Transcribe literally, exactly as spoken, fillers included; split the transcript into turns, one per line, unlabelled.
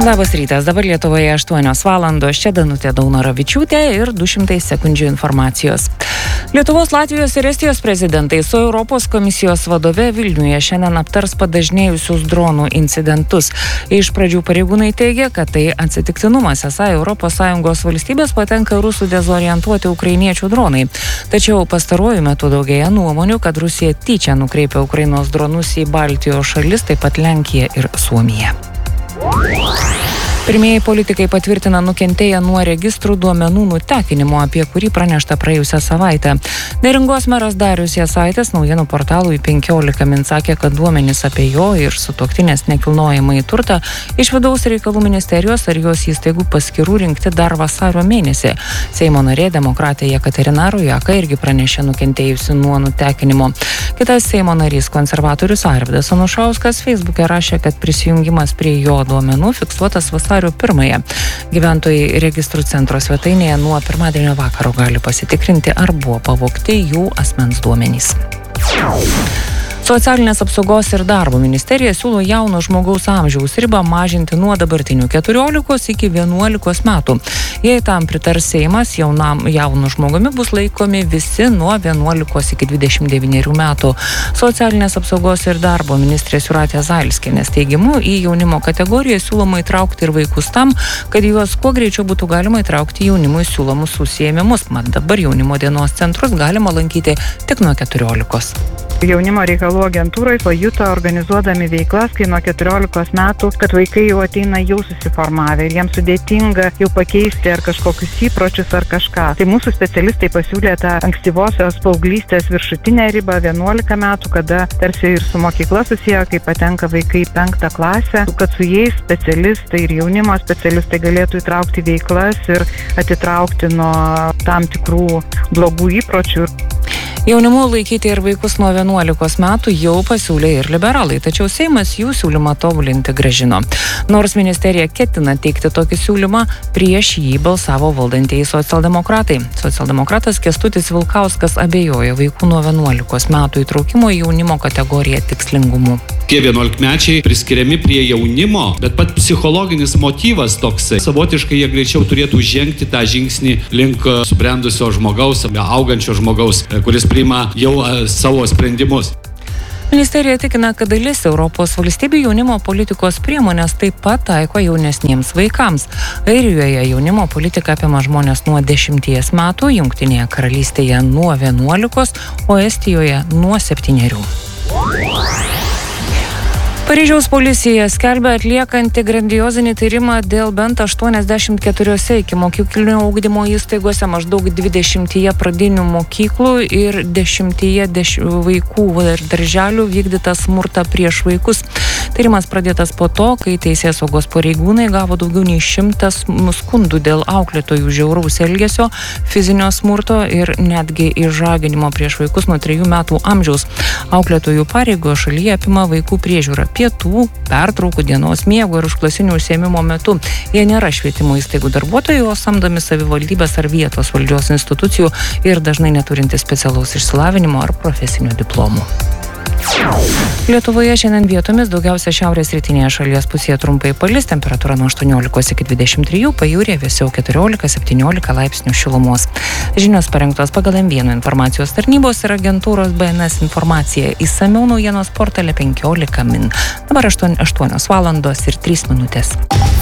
Labas rytas, dabar Lietuvoje aštuonios valandos, čia Danutė Daunoravičiūtė ir du šimtai sekundžių informacijos. Lietuvos, Latvijos ir Estijos prezidentai su Europos komisijos vadove Vilniuje šiandien aptars padažnėjusius dronų incidentus. Iš pradžių pareigūnai teigia, kad tai atsitiktinumas, esą Europos Sąjungos valstybės patenka rusų dezorientuoti ukrainiečių dronai. Tačiau pastaruoju metu daugėja nuomonių, kad Rusija tyčia nukreipia Ukrainos dronus į Baltijos šalis, taip pat Lenkiją ir Suomiją. Pirmieji politikai patvirtina nukentėję nuo registrų duomenų nutekinimo, apie kurį pranešta praėjusią savaitę. Neringos meras Darius Jasaitis naujienų portalui penkiolika min sakė, kad duomenys apie jo ir sutuoktinės nekilnojamąjį turtą iš vidaus reikalų ministerijos ar jos įstaigų paskyrų rinkti dar vasario mėnesį. Seimo narė demokratė Jekaterina Rojaka irgi pranešė nukentėjusi nuo nutekinimo. Kitas Seimo narys konservatorius Arvydas Anušauskas Facebook'e rašė, kad prisijungimas prie jo duomenų fiksuotas vasario pirmąją. Gyventojai registrų centro svetainėje nuo pirmadienio vakaro gali pasitikrinti, ar buvo pavogti jų asmens duomenys. Socialinės apsaugos ir darbo ministerija siūlo jauno žmogaus amžiaus ribą mažinti nuo dabartinių keturiolikos iki vienuolikos metų. Jei tam pritars Seimas, jaunam jaunu žmogumi bus laikomi visi nuo vienuolikos iki dvidešimt devynerių metų. Socialinės apsaugos ir darbo ministrės Jūratės Zailskienės teigimu, į jaunimo kategoriją siūloma įtraukti ir vaikus tam, kad juos kuo greičiau būtų galima įtraukti jaunimui siūlomus užsiėmimus. Mat dabar jaunimo dienos centrus galima lankyti tik nuo keturiolikos.
Jaunimo reikalų agentūrai pajuto organizuodami veiklas, kai nuo keturiolikos metų, kad vaikai jau ateina jau susiformavę ir jiems sudėtinga jau pakeisti ar kažkokius įpročius ar kažką. Tai mūsų specialistai pasiūlė tą ankstyvosios paauglystės viršutinę ribą vienuolika metų, kada tarsi ir su mokykla susiję, kai patenka vaikai į penktą klasę, kad su jais specialistai ir jaunimo specialistai galėtų įtraukti veiklas ir atitraukti nuo tam tikrų blogų įpročių.
Jaunimu laikyti ir vaikus nuo vienuolikos metų jau pasiūlė ir liberalai, tačiau Seimas jų siūlymą tobulinti grąžino. Nors ministerija ketina teikti tokį siūlymą, prieš jį balsavo valdantieji socialdemokratai. Socialdemokratas Kęstutis Vilkauskas abejoja vaikų nuo vienuolikos metų įtraukimo į jaunimo kategoriją tikslingumu.
Tie vienuolikmečiai priskiriami prie jaunimo, bet pat psichologinis motyvas toksai. Savotiškai jie greičiau turėtų žengti tą žingsnį link subrendusio žmogaus, augančio žmogaus, kuris priima jau savo sprendimus.
Ministerija tikina, kad dalis Europos valstybių jaunimo politikos priemonės taip pat taiko jaunesniems vaikams. Airijoje jaunimo politika apima žmonės nuo dešimties metų, Jungtinėje karalystėje nuo vienuolikos, o Estijoje nuo septynerių. Paryžiaus policija skelbia atliekanti grandiozinį tyrimą dėl bent aštuoniasdešimt keturiose ikimokyklinio ugdymo įstaigose, maždaug dvidešimtyje pradinių mokyklų ir dešimtyje deš... vaikų ir darželių vykdytą smurtą prieš vaikus. Tyrimas pradėtas po to, kai teisėsaugos pareigūnai gavo daugiau nei šimtas skundų dėl auklėtojų žiauraus elgesio, fizinio smurto ir netgi išžaginimo prieš vaikus nuo trejų metų amžiaus. Auklėtojų pareigos šalyje apima vaikų priežiūrą pietų, pertraukų, dienos miego ir užklasinių užsiėmimo metu. Jie nėra švietimo įstaigų darbuotojai, o samdomi savivaldybės ar vietos valdžios institucijų ir dažnai neturintys specialaus išsilavinimo ar profesinių diplomų. Lietuvoje šiandien vietomis daugiausia šiaurės rytinėje šalies pusėje trumpai palis, temperatūra nuo aštuoniolikos iki dvidešimt trijų, pajūryje vėsiau keturiolika septyniolika laipsnių šilumos. Žinios parengtos pagal M vienas informacijos tarnybos ir agentūros B N S informacija. Išsamiau naujienos portale penkiolika min. Dabar aštuonios valandos ir trys minutės.